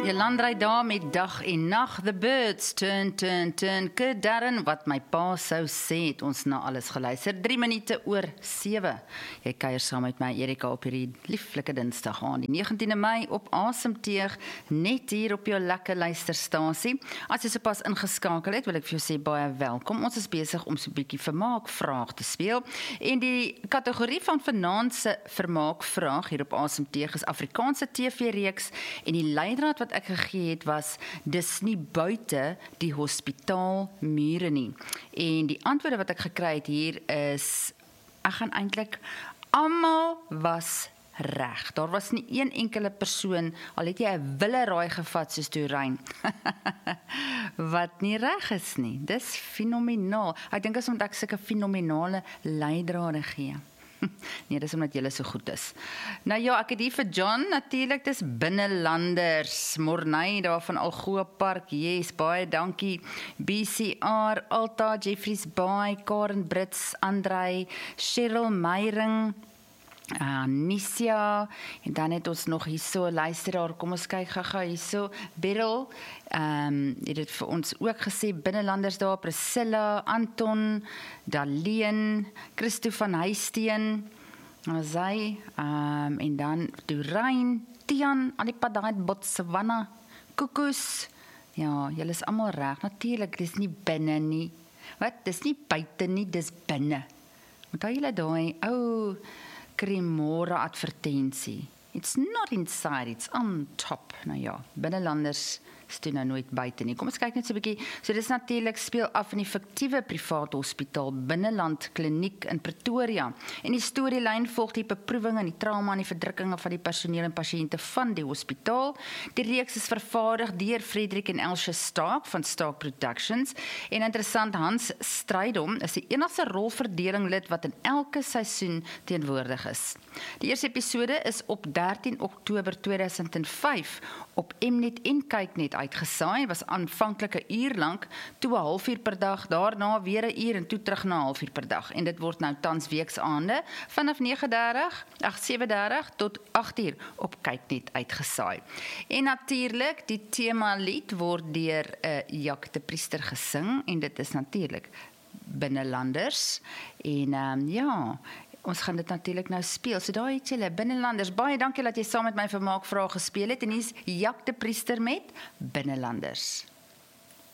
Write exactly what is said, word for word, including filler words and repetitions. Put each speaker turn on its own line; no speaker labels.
Jolanda ry daar met dag en nag, the birds turn, turn, turn, kedarren, wat my pa sou sê, het ons na alles geluister, drie minute oor sewe. Jy kuier saam met my, Erika, op hierdie lieflike dinsdag aan, die negentiende Mei op Asemteug, net hier op jou lekker luisterstasie. As jy sopas ingeskakel het, wil ek vir jou sê baie welkom. Ons is besig om so 'n bietjie vermaakvraag te speel, en die kategorie van vanaand se vermaakvraag hier op Asemteug is Afrikaanse T V-reeks, en die leidraad wat ek gegee het was, dis nie buite die hospitaalmure nie. En die antwoorde wat ek gekry het hier is, ek gaan eintlik, almal was reg. Daar was nie een enkele persoon, al het jy 'n willeraai gevat soos Turijn, wat nie reg is nie. Dis fenomenaal. Ek dink as omdat ek sulke fenomenale leidrade gee. Nee, dis omdat julle so goed is. Nou ja, ek het hier vir John, natuurlik, dis Binnelanders, Morney daar van Algoa Park, yes, baie dankie, B C R, Alta, Jeffries Bay, Karen Brits, Andrei, Cheryl Meyring, Anisia, en dan het ons nog hierso, luisteraar, kom ons kyk gaga hierso, Beryl, um, het het vir ons ook gesê, Binnelanders daar, Priscilla, Anton, Daleen, Christo van Huisteen, sy, um, en dan Turijn, Tian, al die pad daar uit Botswana, Koekoes, ja, julle is allemaal reg, natuurlijk, dis nie binne nie, wat, dis nie buite nie, dis binne, onthou julle daai, ou, Cremora advertensie. It's not inside, it's on top. Nou ja, Binnelanders is toe nou nooit buite nie. Kom ons kyk net so 'n bietjie. So dis natuurlik speel af in die fiktiewe private hospitaal Binneland Kliniek in Pretoria. En die storielyn volg die beproewinge en die trauma en die verdrukkinge van die personeel en pasiënte van die hospitaal. Die reeks is vervaardig deur Frederik en Elsje Staak van Staak Productions. En interessant, Hans Strydom is die enigste rolverdeling lid wat in elke seisoen teenwoordig is. Die eerste episode is op dertien Oktober tweeduisend vyf op Mnet en Kyknet uitgesaai, was aanvanklik 'n uur lank, toe 'n halfuur per dag, daarna weer 'n uur en toe terug na 'n halfuur per dag. En dit word nou tans weeksaande vanaf nege dertig, ag sewe dertig tot agt uur op Kyknet uitgesaai. En natuurlik, die tema lied word deur 'n uh, Jacques de Priester gesing, en dit is natuurlik Binnelanders. En um, ja, ons gaan dit natuurlik nou speel. So daar het julle, Binnelanders, baie dankie dat jy saam met my vermaakvraag gespeel het, en hier is Jacques de Priester met Binnelanders.